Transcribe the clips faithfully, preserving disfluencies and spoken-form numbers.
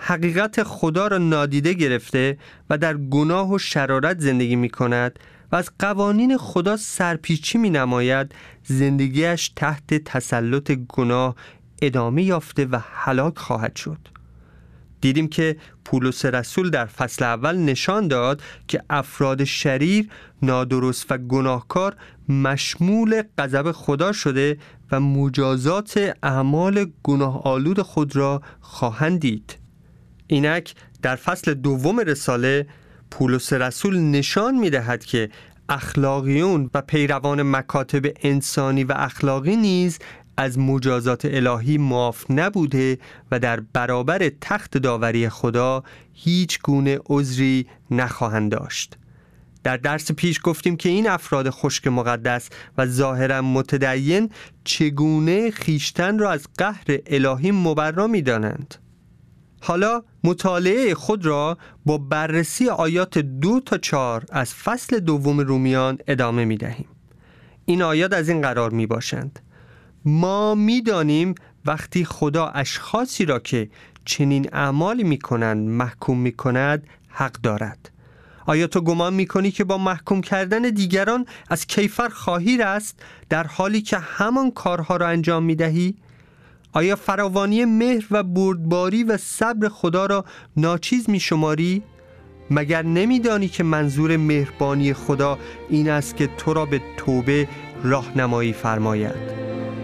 حقیقت خدا را نادیده گرفته و در گناه و شرارت زندگی می کند و از قوانین خدا سرپیچی می نماید، زندگیش تحت تسلط گناه ادامه یافته و هلاک خواهد شد. دیدیم که پولس رسول در فصل اول نشان داد که افراد شریر، نادرست و گناهکار مشمول غضب خدا شده و مجازات اعمال گناه آلود خود را خواهند دید. اینک در فصل دوم رساله پولس رسول نشان می دهد که اخلاقیون و پیروان مکاتب انسانی و اخلاقی نیز از مجازات الهی معاف نبوده و در برابر تخت داوری خدا هیچ گونه عذری نخواهند داشت. در درس پیش گفتیم که این افراد خشک مقدس و ظاهرا متدین چگونه خیشتن را از قهر الهی مبرا می دانند. حالا مطالعه خود را با بررسی آیات دو تا چهار از فصل دوم رومیان ادامه می دهیم. این آیات از این قرار می باشند: ما می دانیم وقتی خدا اشخاصی را که چنین اعمالی می کنند محکوم می کند حق دارد. آیا تو گمان می کنی که با محکوم کردن دیگران از کیفر خواهی رست در حالی که همان کارها را انجام می دهی؟ آیا فراوانی مهر و بردباری و صبر خدا را ناچیز می شماری؟ مگر نمی دانی که منظور مهربانی خدا این است که تو را به توبه راهنمایی فرماید؟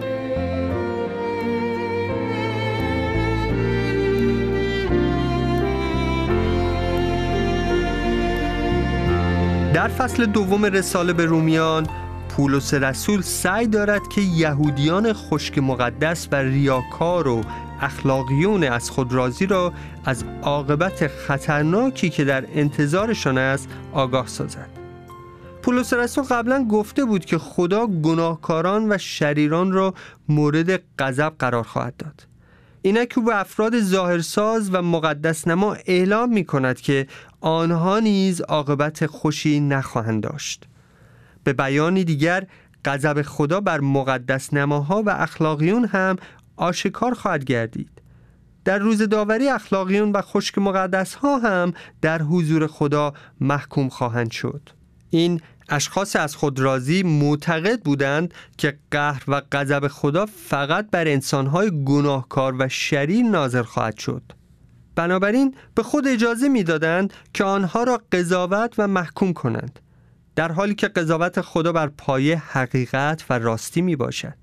در فصل دوم رساله به رومیان پولس رسول سعی دارد که یهودیان خشک مقدس و ریاکار و اخلاقیون از خود راضی را از عاقبت خطرناکی که در انتظارشان است آگاه سازد. پولس رسول قبلا گفته بود که خدا گناهکاران و شریران را مورد غضب قرار خواهد داد. اینک او به افراد ظاهرساز و مقدس نما اعلام می کند که آنها نیز عاقبت خوشی نخواهند داشت. به بیانی دیگر غضب خدا بر مقدس نماها و اخلاقیون هم آشکار خواهد گردید. در روز داوری اخلاقیون و خشک مقدس ها هم در حضور خدا محکوم خواهند شد. این اشخاص از خود راضی معتقد بودند که قهر و غضب خدا فقط بر انسان‌های گناهکار و شریر نازل خواهد شد. بنابراین به خود اجازه می‌دادند که آنها را قضاوت و محکوم کنند، در حالی که قضاوت خدا بر پایه حقیقت و راستی میباشد.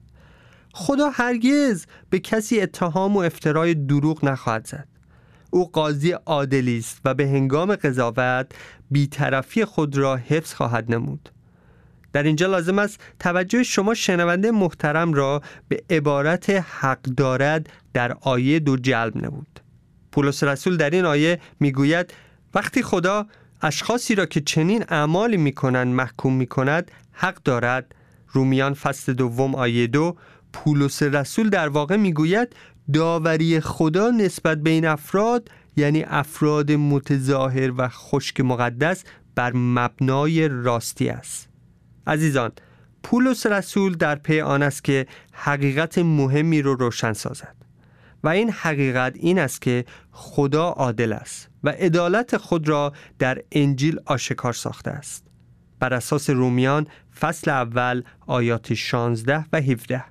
خدا هرگز به کسی اتهام و افترای دروغ نخواهد زد. او قاضی عادلی است و به هنگام قضاوت بی‌طرفی خود را حفظ خواهد نمود. در اینجا لازم است توجه شما شنونده محترم را به عبارت حق دارد در آیه دو جلب نمود. پولس رسول در این آیه میگوید وقتی خدا اشخاصی را که چنین اعمالی میکنند محکوم میکند حق دارد. رومیان فصل دوم آیه دو، پولس رسول در واقع میگوید داوری خدا نسبت به این افراد، یعنی افراد متظاهر و خشک مقدس، بر مبنای راستی است. عزیزان، پولس رسول در پی آن است که حقیقت مهمی رو روشن سازد و این حقیقت این است که خدا عادل است و عدالت خود را در انجیل آشکار ساخته است. بر اساس رومیان فصل اول آیات شانزده و هفده.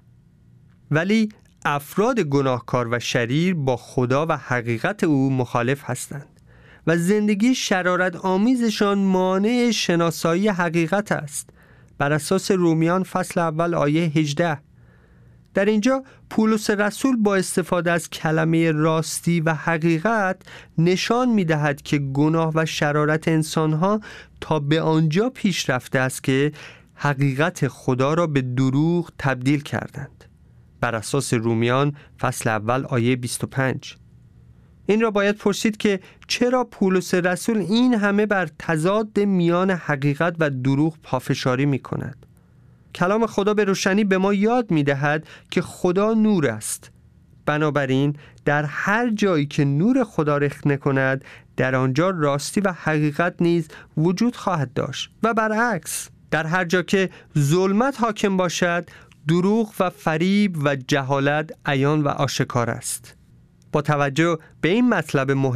ولی افراد گناهکار و شریر با خدا و حقیقت او مخالف هستند و زندگی شرارت آمیزشان مانع شناسایی حقیقت است. بر اساس رومیان فصل اول آیه هجده. در اینجا پولس رسول با استفاده از کلمه راستی و حقیقت نشان می دهد که گناه و شرارت انسانها تا به آنجا پیش رفته است که حقیقت خدا را به دروغ تبدیل کردند. بر اساس رومیان فصل اول آیه بیست و پنج. این را باید پرسید که چرا پولس رسول این همه بر تضاد میان حقیقت و دروغ پافشاری می کند؟ کلام خدا به روشنی به ما یاد می دهد که خدا نور است. بنابراین در هر جایی که نور خدا رخنه کند، در آنجا راستی و حقیقت نیز وجود خواهد داشت و برعکس، در هر جا که ظلمت حاکم باشد، دروغ و فریب و جهالت عیان و آشکار است. با توجه به این مطلب مهم